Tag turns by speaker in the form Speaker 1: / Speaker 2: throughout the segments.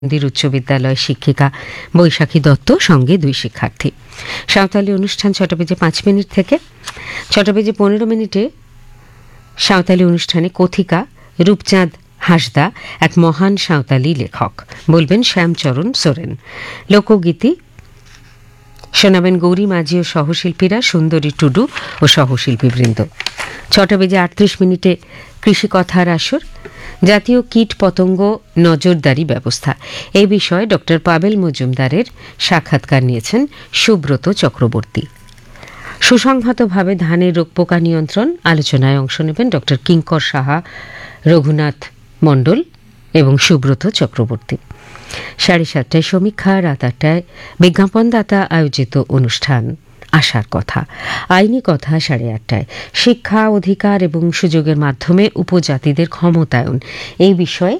Speaker 1: মন্দির উচ্চ বিদ্যালয় শিক্ষিকা বৈশাখী দত্ত সঙ্গে 2 শিক্ষার্থী। সাঁওতালি অনুষ্ঠান 6:05 থেকে 6:15 সাঁওতালি অনুষ্ঠানে কথিকা রূপচাঁদ হাসদা এক মহান সাঁওতালি লেখক বলবেন শ্যামচরণ সোরেন। লোকগীতি শোনাবেন গৌরী মাঝি ও সহশিল্পীরা সুন্দরী টুডু ও সহশিল্পীবৃন্দ। 6:38 কৃষিকথার আসর, জাতীয় কীট পতঙ্গ নজরদারি ব্যবস্থা এই বিষয়ে ড পাবেল মজুমদারের সাক্ষাৎকার নিয়েছেন সুব্রত চক্রবর্তী। সুসংহতভাবে ধানের রোগ পোকা নিয়ন্ত্রণ আলোচনায় অংশ নেবেন ড কিঙ্কর সাহা, রঘুনাথ মণ্ডল এবং সুব্রত চক্রবর্তী। 7:30 সমীক্ষা, রাত 8টায় বিজ্ঞাপনদাতা আয়োজিত অনুষ্ঠান আসার কথা, আইনি কথা 8:30টায় শিক্ষা অধিকার এবং সুযোগের মাধ্যমে উপজাতিদের ক্ষমতায়ন এই বিষয়ে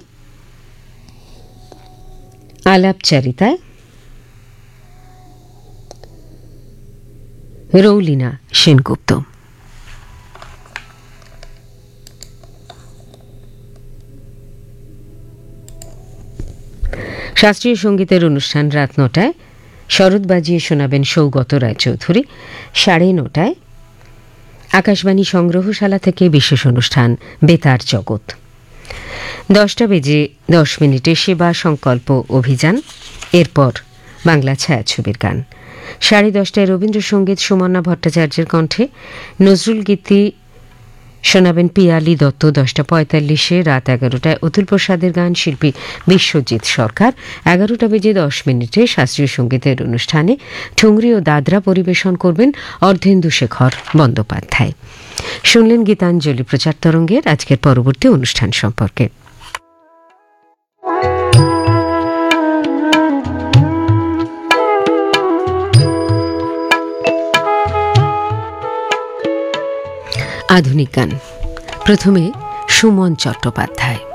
Speaker 1: আলাপচারিতায় রৌলিনা সেনগুপ্ত। শাস্ত্রীয় সঙ্গীতের অনুষ্ঠান রাত 9টায় শরৎ বাজিয়ে শোনাবেন সৌগত রায়চৌধুরী। 9:30 আকাশবাণী সংগ্রহশালা থেকে বিশেষ অনুষ্ঠান বেতার জগৎ। 10:10 সেবা সংকল্প অভিযান, এরপর বাংলা ছায়াছবির গান। 10:30 রবীন্দ্রসঙ্গীত সুমনা ভট্টাচার্যের কণ্ঠে, নজরুল গীতি শোনাবেন পিয়ালি দত্ত। 10:45 রাত 11টায় অতুল প্রসাদের গান, শিল্পী বিশ্বজিৎ সরকার। 11:10 শাস্ত্রীয় সঙ্গীতের অনুষ্ঠানে ঠুংরি ও দাদরা পরিবেশন করবেন অর্ধেন্দু শেখর বন্দ্যোপাধ্যায়। শুনলেন গীতাঞ্জলি প্রচার তরঙ্গের আজকের পরবর্তী অনুষ্ঠান সম্পর্কে। আধুনিক গান, প্রথমে সুমন চট্টোপাধ্যায়।